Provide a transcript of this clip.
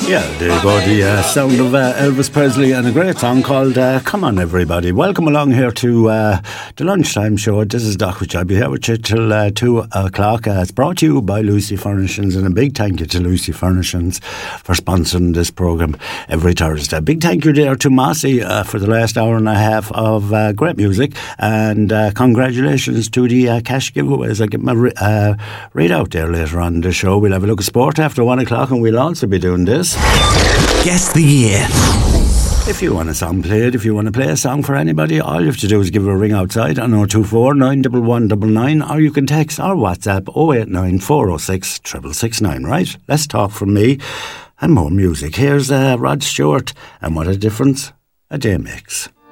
Yeah, there you go, the sound of Elvis Presley and a great song called Come On Everybody. Welcome along here to the lunchtime show. This is Doc, which I'll be here with you till 2 o'clock. It's brought to you by Lucy Furnishings, and a big thank you to Lucy Furnishings for sponsoring this programme every Thursday. Big thank you there to Mossy for the last hour and a half of great music, and congratulations to the cash giveaways. I'll get my readout there later on in the show. We'll have a look at sport after 1 o'clock, and we'll also be doing this. Guess the year. If you want a song played, if you want to play a song for anybody, all you have to do is give her a ring outside on 024 91199, or you can text or WhatsApp 089 406 6669, right? Let's talk from me and more music. Here's Rod Stewart and What a Difference a Day Makes.